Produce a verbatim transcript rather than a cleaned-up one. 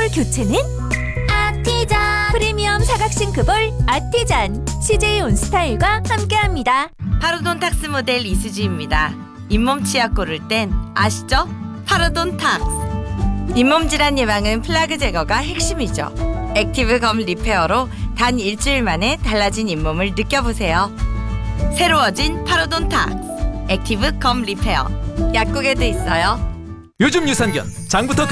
싱크볼 교체는 아티잔. 프리미엄 사각 싱크볼 아티잔. 씨제이 온스타일과 함께합니다. 파로돈탁스 모델 이수지입니다. 잇몸 치약 고를 땐 아시죠? 파로돈탁스. 잇몸 질환 예방은 플라그 제거가 핵심이죠. 액티브 검 리페어로 단 일주일 만에 달라진 잇몸을 느껴보세요. 새로워진 파로돈탁스 액티브 검 리페어. 약국에도 있어요. 요즘 유산균 장부터